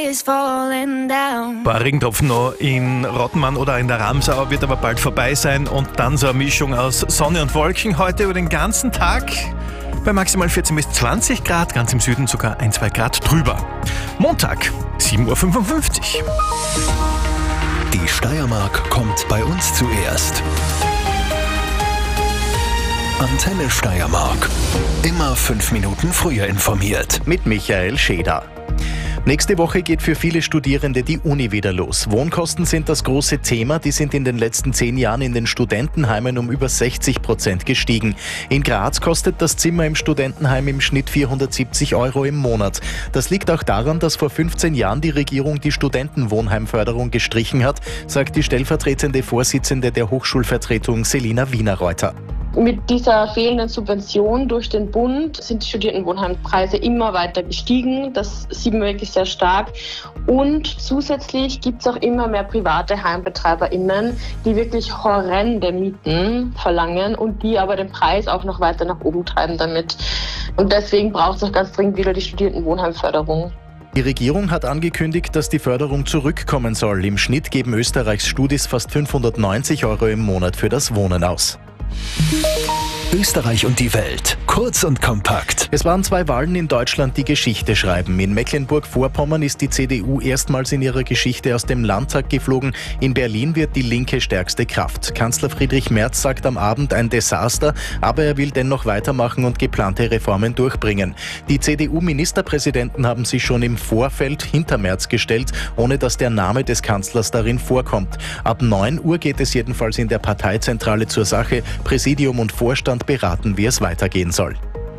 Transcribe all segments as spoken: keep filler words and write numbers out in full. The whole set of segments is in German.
is falling down. Ein paar Regentropfen noch in Rottenmann oder in der Ramsau, wird aber bald vorbei sein. Und dann so eine Mischung aus Sonne und Wolken heute über den ganzen Tag. Bei maximal vierzehn bis zwanzig Grad, ganz im Süden sogar ein, zwei Grad drüber. Montag, sieben Uhr fünfundfünfzig. Die Steiermark kommt bei uns zuerst. Antenne Steiermark. Immer fünf Minuten früher informiert. Mit Michael Scheder. Nächste Woche geht für viele Studierende die Uni wieder los. Wohnkosten sind das große Thema. Die sind in den letzten zehn Jahren in den Studentenheimen um über sechzig Prozent gestiegen. In Graz kostet das Zimmer im Studentenheim im Schnitt vierhundertsiebzig Euro im Monat. Das liegt auch daran, dass vor fünfzehn Jahren die Regierung die Studentenwohnheimförderung gestrichen hat, sagt die stellvertretende Vorsitzende der Hochschulvertretung Selina Wienerreuter. Mit dieser fehlenden Subvention durch den Bund sind die Studierendenwohnheimpreise immer weiter gestiegen. Das sieht man wirklich sehr stark. Und zusätzlich gibt es auch immer mehr private HeimbetreiberInnen, die wirklich horrende Mieten verlangen und die aber den Preis auch noch weiter nach oben treiben damit. Und deswegen braucht es auch ganz dringend wieder die Studierendenwohnheimförderung. Die Regierung hat angekündigt, dass die Förderung zurückkommen soll. Im Schnitt geben Österreichs Studis fast fünfhundertneunzig Euro im Monat für das Wohnen aus. Österreich und die Welt. Kurz und kompakt. Es waren zwei Wahlen in Deutschland, die Geschichte schreiben. In Mecklenburg-Vorpommern ist die C D U erstmals in ihrer Geschichte aus dem Landtag geflogen. In Berlin wird die Linke stärkste Kraft. Kanzler Friedrich Merz sagt am Abend ein Desaster, aber er will dennoch weitermachen und geplante Reformen durchbringen. Die C D U-Ministerpräsidenten haben sich schon im Vorfeld hinter Merz gestellt, ohne dass der Name des Kanzlers darin vorkommt. Ab neun Uhr geht es jedenfalls in der Parteizentrale zur Sache. Präsidium und Vorstand beraten, wie es weitergehen soll.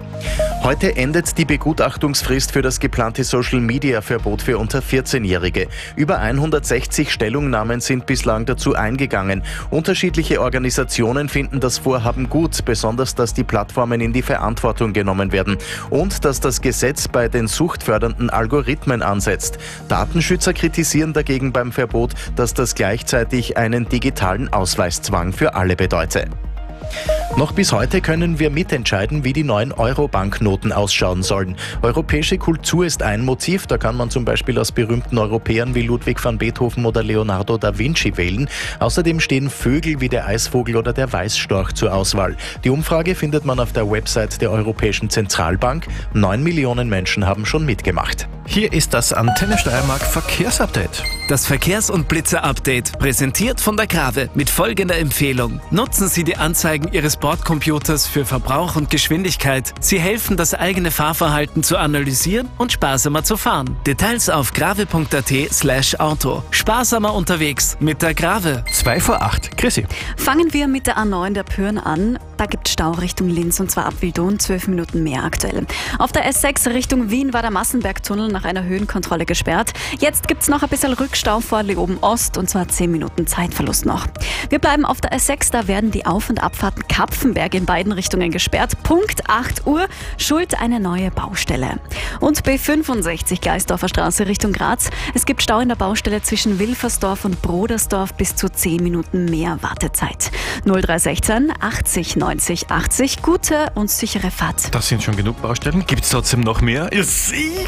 Heute endet die Begutachtungsfrist für das geplante Social-Media-Verbot für unter vierzehnjährige. Über hundertsechzig Stellungnahmen sind bislang dazu eingegangen. Unterschiedliche Organisationen finden das Vorhaben gut, besonders dass die Plattformen in die Verantwortung genommen werden und dass das Gesetz bei den suchtfördernden Algorithmen ansetzt. Datenschützer kritisieren dagegen beim Verbot, dass das gleichzeitig einen digitalen Ausweiszwang für alle bedeute. Noch bis heute können wir mitentscheiden, wie die neuen Euro-Banknoten ausschauen sollen. Europäische Kultur ist ein Motiv, da kann man zum Beispiel aus berühmten Europäern wie Ludwig van Beethoven oder Leonardo da Vinci wählen. Außerdem stehen Vögel wie der Eisvogel oder der Weißstorch zur Auswahl. Die Umfrage findet man auf der Website der Europäischen Zentralbank. Neun Millionen Menschen haben schon mitgemacht. Hier ist das Antenne Steiermark Verkehrsupdate. Das Verkehrs- und Blitzer-Update, präsentiert von der Grave mit folgender Empfehlung. Nutzen Sie die Anzeigen Ihres Bordcomputers für Verbrauch und Geschwindigkeit. Sie helfen, das eigene Fahrverhalten zu analysieren und sparsamer zu fahren. Details auf grave.at slash Auto. Sparsamer unterwegs mit der Grave. Zwei vor acht. Chrissy. Fangen wir mit der A neun der Pyhrn an. Da gibt es Stau Richtung Linz und zwar ab Wildon, zwölf Minuten mehr aktuell. Auf der S sechs Richtung Wien war der Massenbergtunnel nach einer Höhenkontrolle gesperrt. Jetzt gibt es noch ein bisschen Rückstau vor Leoben Ost und zwar zehn Minuten Zeitverlust noch. Wir bleiben auf der S sechs, da werden die Auf- und Abfahrten Kapfenberg in beiden Richtungen gesperrt. Punkt acht Uhr, Schuld eine neue Baustelle. Und B fünfundsechzig Gleisdorfer Straße Richtung Graz. Es gibt Stau in der Baustelle zwischen Wilfersdorf und Brodersdorf, bis zu zehn Minuten mehr Wartezeit. null drei eins sechs achtzig neunzig achtzig, gute und sichere Fahrt. Das sind schon genug Baustellen. Gibt es trotzdem noch mehr? Ja, sicher.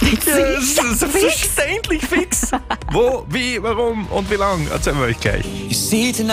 Selbstverständlich fix. Wo, wie, warum und wie lang? Erzählen wir euch gleich.